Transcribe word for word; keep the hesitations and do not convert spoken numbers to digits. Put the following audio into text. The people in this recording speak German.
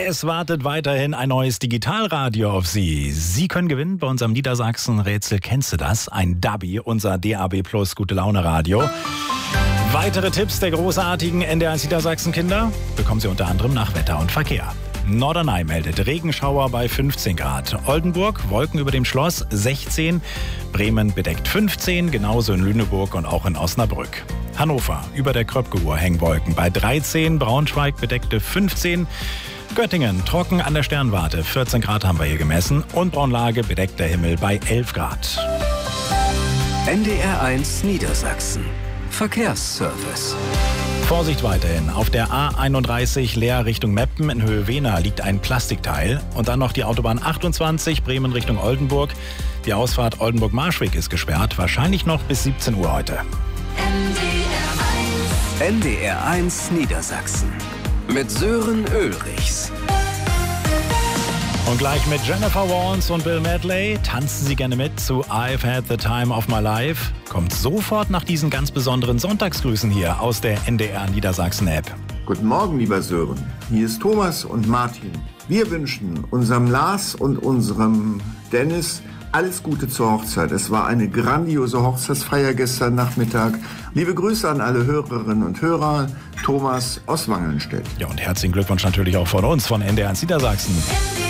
Es wartet weiterhin ein neues Digitalradio auf Sie. Sie können gewinnen bei unserem Niedersachsen-Rätsel. Kennst du das? Ein Dabi, unser D A B Plus Gute-Laune-Radio. Weitere Tipps der großartigen N D R eins Niedersachsen-Kinder bekommen Sie unter anderem nach Wetter und Verkehr. Norderney meldet Regenschauer bei fünfzehn Grad. Oldenburg, Wolken über dem Schloss sechzehn. Bremen bedeckt fünfzehn, genauso in Lüneburg und auch in Osnabrück. Hannover, über der Kröpke-Uhr hängen Wolken bei dreizehn. Braunschweig bedeckte fünfzehn. Göttingen, trocken an der Sternwarte, vierzehn Grad haben wir hier gemessen. Und Braunlage, bedeckter Himmel bei elf Grad. N D R eins Niedersachsen. Verkehrsservice. Vorsicht weiterhin. Auf der A einunddreißig Leer Richtung Meppen in Höhe Wehner liegt ein Plastikteil. Und dann noch die Autobahn achtundzwanzig Bremen Richtung Oldenburg. Die Ausfahrt Oldenburg-Marschwig ist gesperrt, wahrscheinlich noch bis siebzehn Uhr heute. N D R eins Niedersachsen. Mit Sören Ulrichs. Und gleich mit Jennifer Warnes und Bill Medley tanzen Sie gerne mit zu I've Had the Time of My Life. Kommt sofort nach diesen ganz besonderen Sonntagsgrüßen hier aus der N D R Niedersachsen-App. Guten Morgen, lieber Sören. Hier ist Thomas und Martin. Wir wünschen unserem Lars und unserem Dennis alles Gute zur Hochzeit. Es war eine grandiose Hochzeitsfeier gestern Nachmittag. Liebe Grüße an alle Hörerinnen und Hörer. Thomas aus Wangelnstedt. Ja, und herzlichen Glückwunsch natürlich auch von uns, von N D R eins Niedersachsen. N D